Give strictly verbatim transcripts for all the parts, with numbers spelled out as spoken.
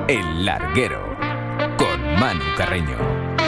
El Larguero, con Manu Carreño.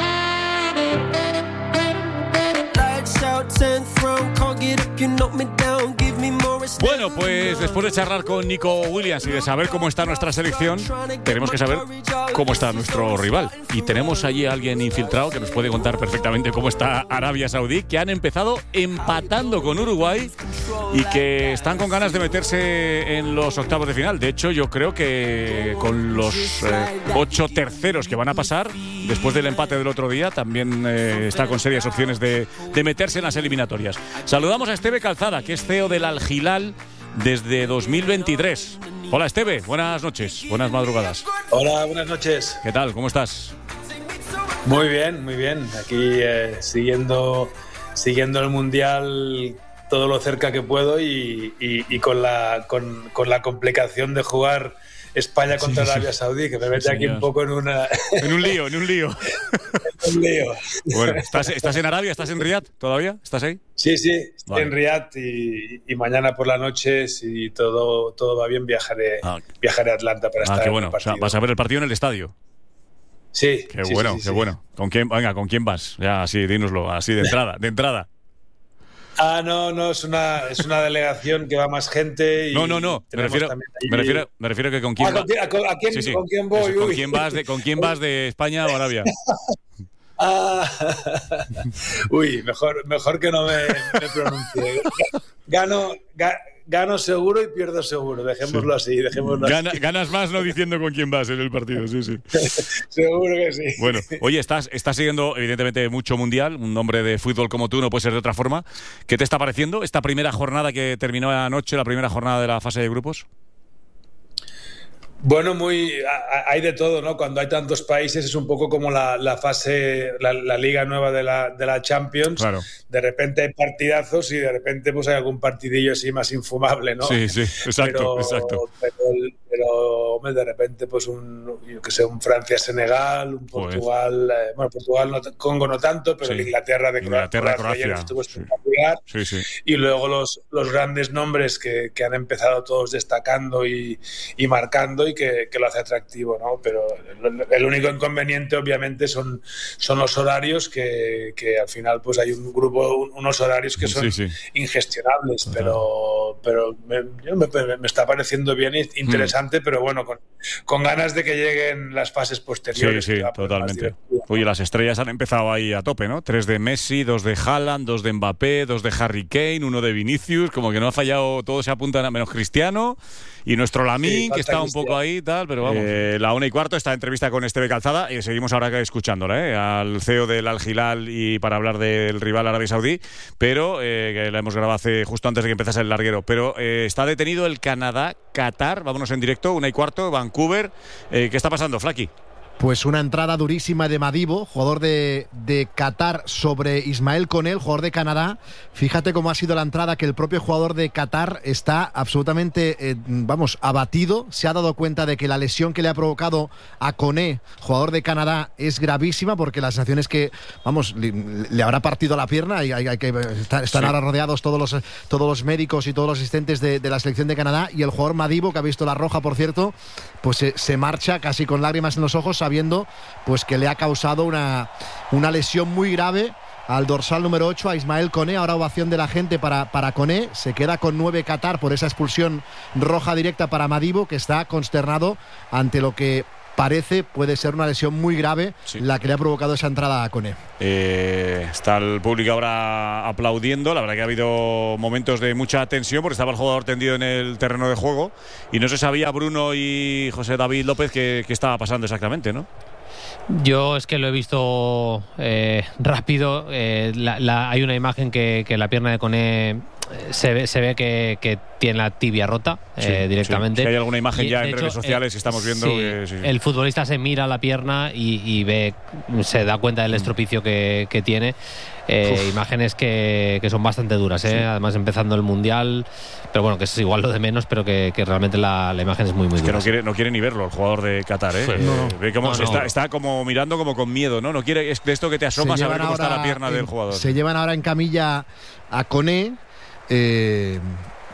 Bueno, pues después de charlar con Nico Williams y de saber cómo está nuestra selección, tenemos que saber cómo está nuestro rival. Y tenemos allí a alguien infiltrado que nos puede contar perfectamente cómo está Arabia Saudí, que han empezado empatando con Uruguay y que están con ganas de meterse en los octavos de final. De hecho, yo creo que con los eh, ocho terceros que van a pasar, después del empate del otro día, también eh, está con serias opciones de, de meterse en las eliminatorias. Saludamos a Esteve Calzada, que es C E O del Al Hilal desde dos mil veintitrés. Hola, Esteve, buenas noches, buenas madrugadas. Hola, buenas noches. ¿Qué tal? ¿Cómo estás? Muy bien, muy bien. Aquí eh, siguiendo, siguiendo el Mundial todo lo cerca que puedo y, y, y con, la, con, con la complicación de jugar España contra sí, Arabia Saudí, que me mete sí, aquí un poco en una... En un lío, en un lío. en un lío. Bueno, ¿estás, ¿estás en Arabia? ¿Estás en Riad todavía? ¿Estás ahí? Sí, sí, estoy vale. en Riad y, y mañana por la noche, si todo, todo va bien, viajaré, ah. viajaré a Atlanta para ah, estar qué bueno. en el partido. O sea, ¿vas a ver el partido en el estadio? Sí. Qué sí, bueno, sí, qué sí. bueno. ¿Con quién, venga, ¿con quién vas? Ya, así, dínoslo, así de entrada, de entrada. Ah, no, no, es una, es una delegación que va más gente. Y no, no, no, me refiero, me refiero, me refiero que con quién, ah, ¿con, quién, a, ¿a quién, sí, sí. ¿con quién voy? ¿Con quién vas de, con quién vas de España o Arabia? Ah, uy, mejor, mejor que no me, me pronuncie. Gano, ga, gano seguro y pierdo seguro, dejémoslo sí. así, dejémoslo Gana, así. Ganas más no diciendo con quién vas en el partido, sí, sí. Seguro que sí. Bueno, oye, estás, estás siguiendo evidentemente mucho mundial, un hombre de fútbol como tú no puede ser de otra forma. ¿Qué te está pareciendo esta primera jornada que terminó anoche, la primera jornada de la fase de grupos? Bueno, muy hay de todo, ¿no? Cuando hay tantos países es un poco como la, la fase, la, la liga nueva de la, de la Champions. Claro. De repente hay partidazos y de repente pues hay algún partidillo así más infumable, ¿no? Sí, sí, exacto, pero, exacto. Pero, pero hombre, de repente pues un, yo que sé, un Francia-Senegal, un Portugal, eh, bueno, Portugal, no, Congo no tanto, pero sí. Inglaterra de Inglaterra, Croacia, Croacia estuvo sí. espectacular. Sí, sí. Y luego los, los grandes nombres que, que han empezado todos destacando y, y marcando y que, que lo hace atractivo, ¿no? Pero el, el único inconveniente obviamente son, son los horarios que, que al final pues hay un grupo, unos horarios que son sí, sí. ingestionables, uh-huh. pero, pero me, me, me está pareciendo bien interesante, uh-huh. pero bueno, con, con ganas de que lleguen las fases posteriores. Sí, sí, totalmente. Oye, las estrellas han empezado ahí a tope, ¿no? Tres de Messi, dos de Haaland, dos de Mbappé, dos de Harry Kane, uno de Vinicius, como que no ha fallado, todos se apuntan a menos Cristiano. Y nuestro Lamín, sí, que está un poco ahí y tal, pero vamos. Eh, la una y cuarto, esta entrevista con Esteve Calzada, y seguimos ahora escuchándola, ¿eh? Al C E O del Al Hilal y para hablar del rival Arabia Saudí, pero eh, que la hemos grabado hace justo antes de que empezase el larguero. Pero eh, está detenido el Canadá-Qatar, vámonos en directo, una y cuarto, Vancouver. Eh, ¿Qué está pasando, Flaki? Pues una entrada durísima de Madibo, jugador de, de Qatar, sobre Ismael Koné, jugador de Canadá. Fíjate cómo ha sido la entrada, que el propio jugador de Qatar está absolutamente, eh, vamos, abatido. Se ha dado cuenta de que la lesión que le ha provocado a Koné, jugador de Canadá, es gravísima, porque la sensación es que, vamos, le, le habrá partido la pierna y hay, hay que están sí. ahora rodeados todos los, todos los médicos y todos los asistentes de, de la selección de Canadá. Y el jugador Madibo, que ha visto la roja, por cierto, pues se, se marcha casi con lágrimas en los ojos, viendo pues que le ha causado una, una lesión muy grave al dorsal número ocho, a Ismael Koné. Ahora ovación de la gente para, para Koné. Se queda con nueve Qatar por esa expulsión roja directa para Madibo, que está consternado ante lo que parece puede ser una lesión muy grave, sí. la que le ha provocado esa entrada a Koné. Eh, está el público ahora aplaudiendo. La verdad que ha habido momentos de mucha tensión porque estaba el jugador tendido en el terreno de juego y no se sabía, Bruno y José David López, qué, qué estaba pasando exactamente, ¿no? Yo es que lo he visto eh, rápido. Eh, la, la, hay una imagen que, que la pierna de Koné se ve, se ve que, que tiene la tibia rota sí, eh, directamente. Sí. Si hay alguna imagen y, ya en hecho, redes sociales, eh, estamos viendo. Sí, que, sí, sí. El futbolista se mira la pierna y, y ve, se da cuenta del estropicio que, que tiene. Eh, imágenes que, que son bastante duras, ¿eh? Sí. Además empezando el Mundial, pero bueno, que es igual lo de menos, pero que, que realmente la, la imagen es muy muy es dura. Que no quiere, no quiere ni verlo el jugador de Qatar, ¿eh? Sí. No. Ve cómo no, se no. Está, está como mirando como con miedo, ¿no? No quiere, es de esto que te asomas a ver cómo está la pierna en, del jugador. Se llevan ahora en camilla a Koné. Eh,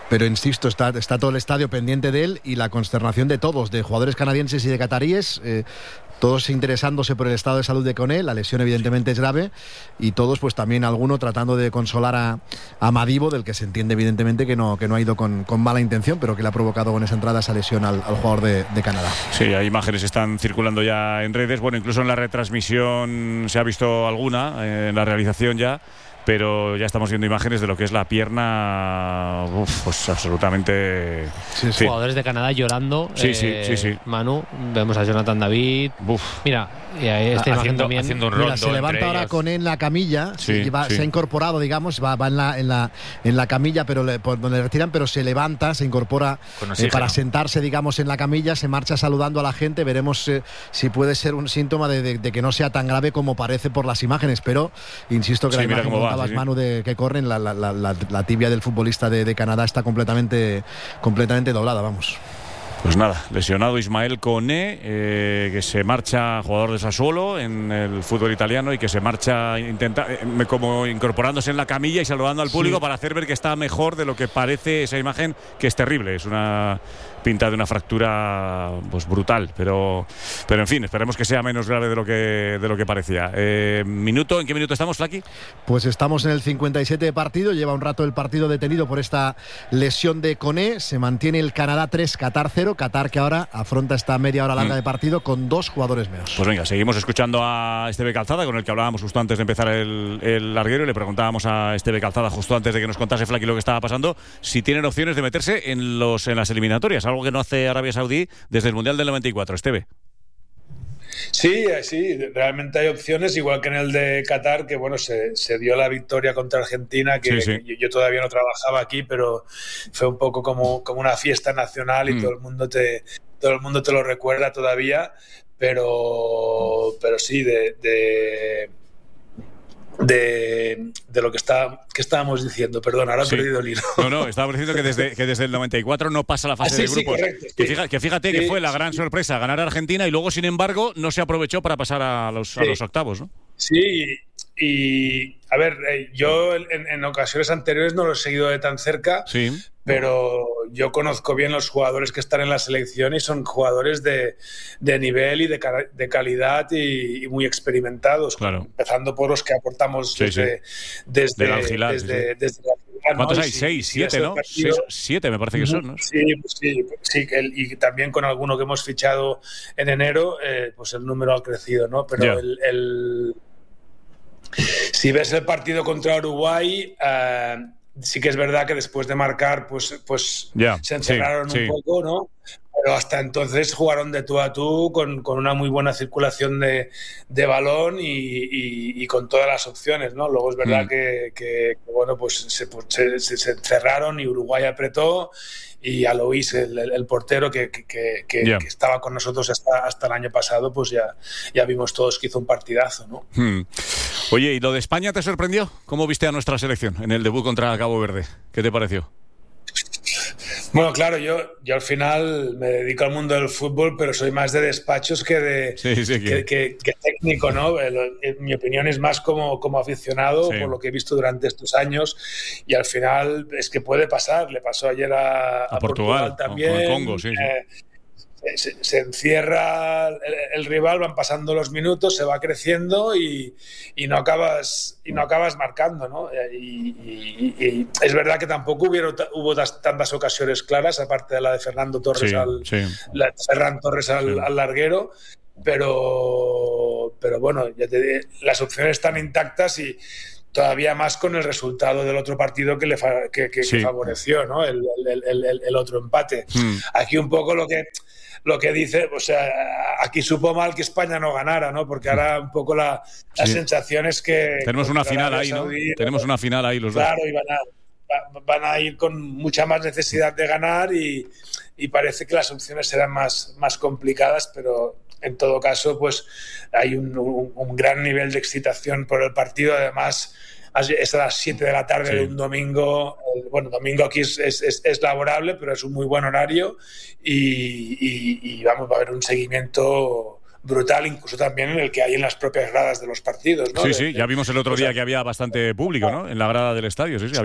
pero insisto, está, está todo el estadio pendiente de él y la consternación de todos, de jugadores canadienses y de cataríes, eh, todos interesándose por el estado de salud de Koné. La lesión evidentemente es grave y todos pues también alguno tratando de consolar a, a Madibo, del que se entiende evidentemente que no, que no ha ido con, con mala intención, pero que le ha provocado con esa entrada esa lesión al, al jugador de, de Canadá. Sí, hay imágenes están circulando ya en redes, bueno, incluso en la retransmisión se ha visto alguna, eh, en la realización ya, pero ya estamos viendo imágenes de lo que es la pierna, uf, pues absolutamente... Sí, sí. Jugadores de Canadá llorando. Sí, eh, sí, sí, sí. Manu, vemos a Jonathan David. Uf. Mira, y ahí esta imagen haciendo, también. haciendo un rondo. Mira, se levanta ahora ellos. con él en la camilla, sí, y va, sí. se ha incorporado, digamos, va, va en, la, en, la, en la camilla, pero le, por donde le retiran, pero se levanta, se incorpora eh, para sentarse, digamos, en la camilla, se marcha saludando a la gente. Veremos eh, si puede ser un síntoma de, de, de que no sea tan grave como parece por las imágenes, pero insisto que sí, la imagen que contabas, sí, Manu, de que corren, la, la, la, la, la tibia del futbolista de, de Canadá está completamente, completamente doblada, vamos. Pues nada, lesionado Ismael Koné, eh, que se marcha, jugador de Sassuolo en el fútbol italiano, y que se marcha intenta, eh, como incorporándose en la camilla y saludando al público, sí, para hacer ver que está mejor de lo que parece esa imagen, que es terrible. Es una pinta de una fractura pues brutal, pero pero en fin, esperemos que sea menos grave de lo que de lo que parecía. Eh, minuto, ¿en qué minuto estamos, Flaki? Pues estamos en el cincuenta y siete de partido, lleva un rato el partido detenido por esta lesión de Koné, se mantiene el Canadá tres, Qatar cero, Qatar que ahora afronta esta media hora larga mm. de partido con dos jugadores menos. Pues venga, seguimos escuchando a Esteve Calzada, con el que hablábamos justo antes de empezar el, el larguero, y le preguntábamos a Esteve Calzada justo antes de que nos contase Flaki lo que estaba pasando, si tienen opciones de meterse en los en las eliminatorias, algo que no hace Arabia Saudí desde el Mundial del noventa y cuatro, Esteve. Sí, sí, realmente hay opciones, igual que en el de Qatar, que bueno, se, se dio la victoria contra Argentina, que, sí, sí. que yo todavía no trabajaba aquí, pero fue un poco como, como una fiesta nacional y mm. todo el mundo te todo el mundo te lo recuerda todavía, pero pero sí, de, de De, de lo que está que estábamos diciendo, perdón, ahora sí. he perdido el hilo. No, no, estábamos diciendo que desde, que desde el noventa y cuatro no pasa la fase ah, sí, de grupos. Sí, correcto, que, sí. fíjate, que fíjate sí, que fue la gran sí. sorpresa ganar a Argentina, y luego, sin embargo, no se aprovechó para pasar a los, sí. a los octavos, ¿no? Sí, y a ver, yo en, en ocasiones anteriores no lo he seguido de tan cerca, sí. pero yo conozco bien los jugadores que están en la selección y son jugadores de, de nivel y de, de calidad y, y muy experimentados, claro. empezando por los que aportamos sí, desde, sí. desde, Algilar, desde, sí. desde la ciudad, ¿Cuántos ¿no? hay? Si, Seis, si siete, ¿no? Partido, Seis, siete me parece que son, ¿no? Sí, pues sí, sí el, y también con alguno que hemos fichado en enero, eh, pues el número ha crecido, ¿no? Pero yeah. el, el si ves el partido contra Uruguay, uh, sí que es verdad que después de marcar, pues, pues yeah, se encerraron sí, un sí. poco, ¿no? Pero hasta entonces jugaron de tú a tú con, con una muy buena circulación de, de balón y, y, y con todas las opciones, ¿no? Luego es verdad mm. que, que, que, bueno, pues se, se, se encerraron y Uruguay apretó, y Alois, el, el, el portero que, que, que, yeah. que estaba con nosotros hasta, hasta el año pasado, pues ya, ya vimos todos que hizo un partidazo, ¿no? Hmm. Oye, ¿y lo de España te sorprendió? ¿Cómo viste a nuestra selección en el debut contra Cabo Verde? ¿Qué te pareció? Bueno, claro, yo, yo al final me dedico al mundo del fútbol, pero soy más de despachos que de sí, sí, que, que... que, que técnico, ¿no? El, el, mi opinión es más como, como aficionado, sí. por lo que he visto durante estos años, y al final es que puede pasar. Le pasó ayer a, a, a Portugal, Portugal también. Con el Congo, sí, sí. Eh, Se, se encierra el, el rival, van pasando los minutos, se va creciendo y, y no acabas y no acabas marcando, ¿no? Y, y, y es verdad que tampoco hubieron, hubo tantas ocasiones claras, aparte de la de Fernando Torres sí, al sí. La de Ferran Torres al, sí. al larguero, pero pero bueno, ya te, las opciones están intactas y todavía más con el resultado del otro partido que le fa, que, que, sí. que favoreció, ¿no? El, el, el, el otro empate. Mm. Aquí un poco lo que lo que dice, o sea, aquí supo mal que España no ganara, ¿no? Porque ahora un poco la, la sí. sensación es que tenemos una final ahí, ¿no? Saudí, tenemos una final ahí los claro, dos. Claro, y van a, van a ir con mucha más necesidad de ganar y, y parece que las opciones serán más, más complicadas, pero en todo caso, pues hay un, un, un gran nivel de excitación por el partido. Además, es a las siete de la tarde sí. de un domingo. Bueno, domingo aquí es, es, es laborable, pero es un muy buen horario y, y, y vamos, va a haber un seguimiento brutal, incluso también en el que hay en las propias gradas de los partidos, ¿no? Sí, de, sí, ya vimos el otro día que había bastante público, ¿no? En la grada del estadio, sí, sí.